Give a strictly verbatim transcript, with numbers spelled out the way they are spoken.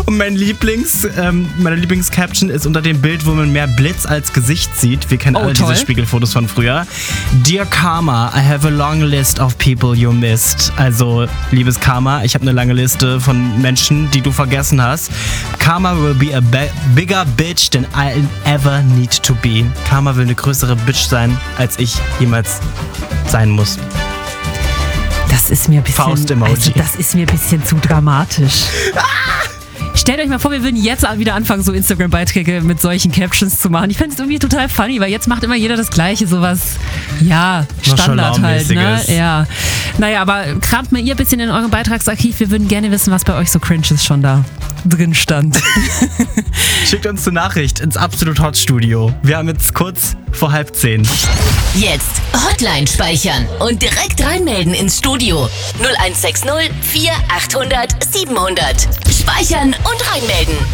Und mein Lieblings, ähm, meine Lieblingscaption ist unter dem Bild, wo man mehr Blitz als Gesicht sieht. Wir kennen Oh, alle toll. diese Spiegelfotos von früher. Dear Karma, I have a long list of people you missed. Also, liebes Karma, ich habe eine lange Liste von Menschen, die du vergessen hast. Karma will be a be- bigger bitch than I'll ever need to be. Karma will eine größere Bitch sein, als ich jemals sein muss. Das ist mir ein bisschen, Faust-Emoji. also das ist mir ein bisschen zu dramatisch. Stellt euch mal vor, wir würden jetzt wieder anfangen, so Instagram-Beiträge mit solchen Captions zu machen. Ich fände es irgendwie total funny, weil jetzt macht immer jeder das Gleiche, sowas, ja, Standard halt, ne? Schalaumäßiges. Ja. Naja, aber kramt mal ihr ein bisschen in eurem Beitragsarchiv. Wir würden gerne wissen, was bei euch so Cringes schon da drin stand. Schickt uns eine Nachricht ins Absolut Hot Studio. Wir haben jetzt kurz vor halb zehn. Jetzt Hotline speichern und direkt reinmelden ins Studio. null eins sechs null vier achthundert siebenhundert. Speichern und reinmelden.